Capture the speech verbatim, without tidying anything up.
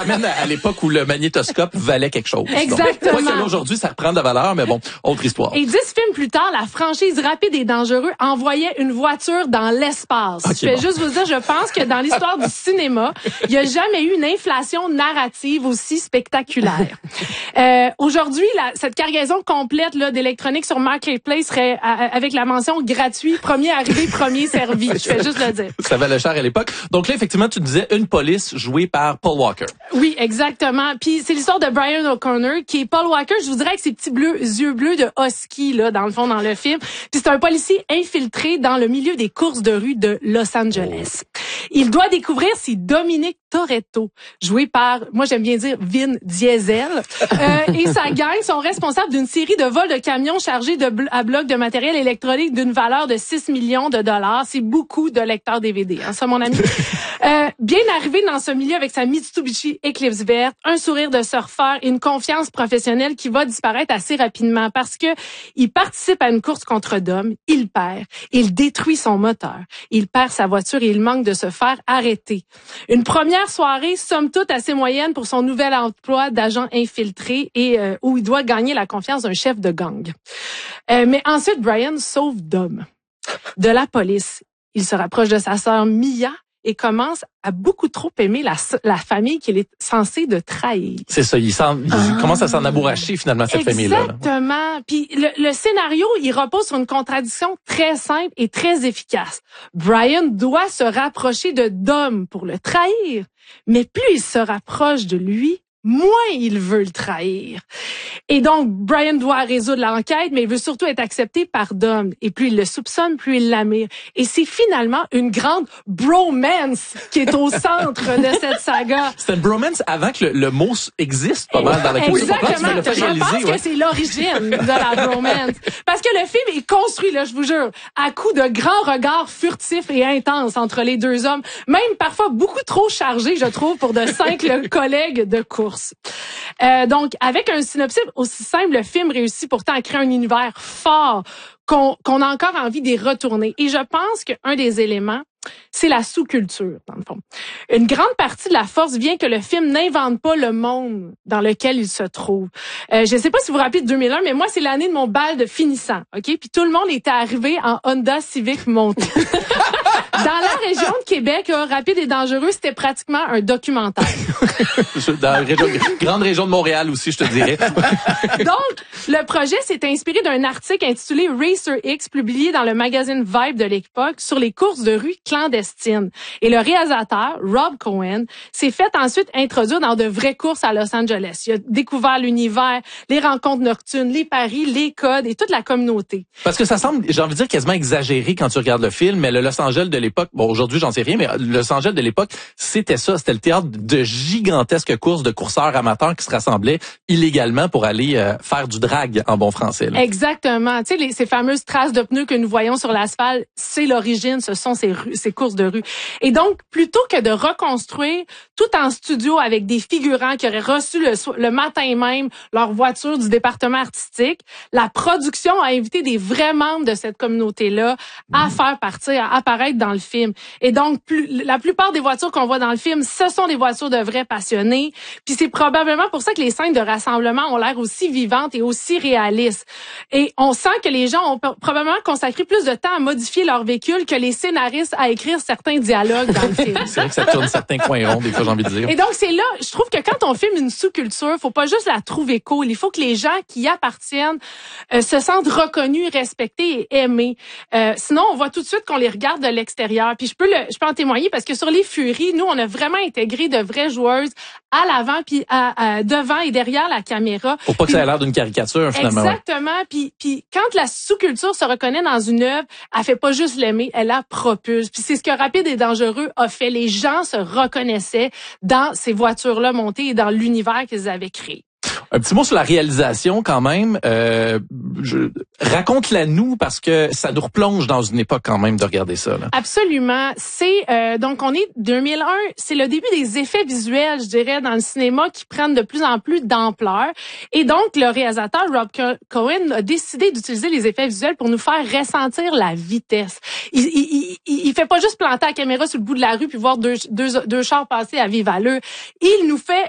ramène à, à l'époque où le magnétoscope valait quelque chose. Exactement. Moi, que là, aujourd'hui, ça reprend de la valeur, mais bon, autre histoire. Et dix films plus tard, la franchise Rapide et Dangereux envoyait une voiture dans l'espace. Okay, je vais bon. juste vous dire, je pense que dans l'histoire du cinéma, il n'y a jamais eu une inflation narrative aussi spectaculaire. Euh, aujourd'hui, la, cette cargaison complète là, d'électronique sur Marketplace serait à, avec la mention gratuit, premier arrivé, premier servi. Je fais juste le dire. Ça valait cher à l'époque. Donc là, effectivement, tu disais une police jouée par Paul Walker. Oui, exactement. Puis c'est l'histoire de Brian O'Connor, qui est Paul Walker, je vous dirais, avec ses petits bleus, yeux bleus de husky, là, dans le fond, dans le film. Puis c'est un policier infiltré dans le milieu des courses de rue de Los Angeles. Il doit découvrir si Dominic Toretto, joué par, moi j'aime bien dire Vin Diesel, euh, et sa gang sont responsables d'une série de vols de camions chargés de bl- à blocs de matériel électronique d'une valeur de six millions de dollars. C'est beaucoup de lecteurs D V D, hein, ça mon ami. Euh, bien arrivé dans ce milieu avec sa Mitsubishi Eclipse verte, un sourire de surfeur et une confiance professionnelle qui va disparaître assez rapidement parce que il participe à une course contre Dom, il perd, il détruit son moteur, il perd sa voiture et il manque de se faire arrêter. Une première soirée, somme toute assez moyenne pour son nouvel emploi d'agent infiltré et euh, où il doit gagner la confiance d'un chef de gang. Euh, mais ensuite, Brian sauve Dom de la police. Il se rapproche de sa sœur Mia et commence à beaucoup trop aimer la, la famille qu'il est censé de trahir. C'est ça, il, s'en, il ah. commence à s'en abouracher finalement, cette famille-là. Exactement. Puis le, le scénario, il repose sur une contradiction très simple et très efficace. Brian doit se rapprocher de Dom pour le trahir, mais plus il se rapproche de lui, moins il veut le trahir. Et donc, Brian doit résoudre l'enquête, mais il veut surtout être accepté par Dom. Et plus il le soupçonne, plus il l'admire. Et c'est finalement une grande bromance qui est au centre de cette saga. C'est une bromance avant que le, le mot existe pas mal dans la culture. Exactement. Je pense ouais. que c'est l'origine de la bromance. Parce que le film est construit, là, je vous jure, à coups de grands regards furtifs et intenses entre les deux hommes. Même parfois beaucoup trop chargés, je trouve, pour de cinq collègues de course. Euh, donc, avec un synopsis aussi simple, le film réussit pourtant à créer un univers fort qu'on, qu'on a encore envie d'y retourner. Et je pense qu'un des éléments, c'est la sous-culture, dans le fond. Une grande partie de la force vient que le film n'invente pas le monde dans lequel il se trouve. Euh, je ne sais pas si vous vous rappelez de deux mille un, mais moi, c'est l'année de mon bal de finissant, OK? Puis tout le monde était arrivé en Honda Civic monté. Dans la région de Québec, là, Rapide et Dangereux, c'était pratiquement un documentaire. Dans la région, grande région de Montréal aussi, je te dirais. Donc, le projet s'est inspiré d'un article intitulé Racer X, publié dans le magazine Vibe de l'époque, sur les courses de rue clandestines. Et le réalisateur, Rob Cohen, s'est fait ensuite introduire dans de vraies courses à Los Angeles. Il a découvert l'univers, les rencontres nocturnes, les paris, les codes et toute la communauté. Parce que ça semble, j'ai envie de dire, quasiment exagéré quand tu regardes le film, mais le Los Angeles de l'époque, bon, aujourd'hui, j'en sais rien, mais Los Angeles de l'époque, c'était ça. C'était le théâtre de gigantesques courses de courseurs amateurs qui se rassemblaient illégalement pour aller euh, faire du drag en bon français. Là. Exactement. Tu sais, les, ces fameuses traces de pneus que nous voyons sur l'asphalte, c'est l'origine, ce sont ces, rues, ces courses de rue. Et donc, plutôt que de reconstruire tout en studio avec des figurants qui auraient reçu le, le matin même leur voiture du département artistique, la production a invité des vrais membres de cette communauté-là à mmh. faire partir, à apparaître dans le film. Et donc, plus, la plupart des voitures qu'on voit dans le film, ce sont des voitures de vrais passionnés. Puis c'est probablement pour ça que les scènes de rassemblement ont l'air aussi vivantes et aussi réalistes. Et on sent que les gens ont probablement consacré plus de temps à modifier leur véhicule que les scénaristes à écrire certains dialogues dans le film. C'est vrai que ça tourne certains coins ronds, des fois, j'ai envie de dire. Et donc, c'est là, je trouve que quand on filme une sous-culture, faut pas juste la trouver cool. Il faut que les gens qui y appartiennent euh, se sentent reconnus, respectés et aimés. Euh, sinon, on voit tout de suite qu'on les regarde de l'extérieur. Puis je peux le, je peux en témoigner parce que sur les Furies, nous, on a vraiment intégré de vraies joueuses à l'avant, puis à, à, devant et derrière la caméra. Pour pas que puis, ça ait l'air d'une caricature, finalement. Exactement. Ouais. Puis, puis quand la sous-culture se reconnaît dans une œuvre, elle fait pas juste l'aimer, elle la propulse. Puis c'est ce que Rapide et Dangereux a fait. Les gens se reconnaissaient dans ces voitures-là montées et dans l'univers qu'ils avaient créé. Un petit mot sur la réalisation quand même. Euh, je, raconte-la nous parce que ça nous replonge dans une époque quand même de regarder ça. Là. Absolument. C'est euh, donc on est deux mille un. C'est le début des effets visuels, je dirais, dans le cinéma qui prennent de plus en plus d'ampleur. Et donc le réalisateur Rob Cohen a décidé d'utiliser les effets visuels pour nous faire ressentir la vitesse. Il, il, il, il fait pas juste planter la caméra sur le bout de la rue puis voir deux deux deux chars passer à vive allure. Il nous fait